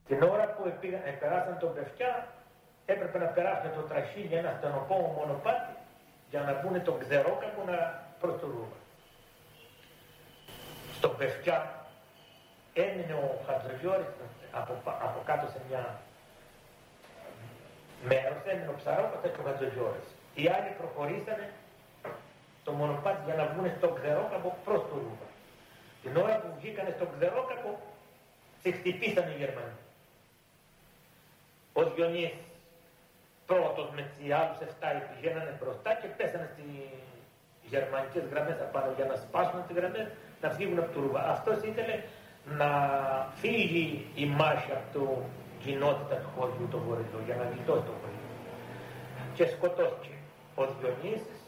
Την ώρα που περάσαν τον Πευτιά, έπρεπε να περάσουν το τραχύλι, ένα στενοπό μονοπάτι, για να μπουν τον Ξερόκαπο προς το Ρούβα. Στον Πευτιά έμεινε ο Χατζογιώρης από κάτω σε μια μέρος, έμεινε ο Ψαρόκαπος και ο Χατζογιώρης. Οι άλλοι προχωρήσανε το μονοπάτι για να βγουν στον Ξερόκαπο προς το Ρούβα. Την ώρα που βγήκανε στον Ξερόκαπο, σε χτυπήσανε οι Γερμανοί. Ο Διονύης πρώτος με τις άλλους 7 πηγαίνανε μπροστά και πέσανε στις γερμανικές γραμμές απάνω για να σπάσουν τις γραμμές, να φύγουν από το Ρούβα. Αυτός ήθελε να φύγει η μάχη από το κοινότητα του χωριού, το βορειό, για να γλιτώσει το χωριό. Και σκοτώθηκε ο Διονύσης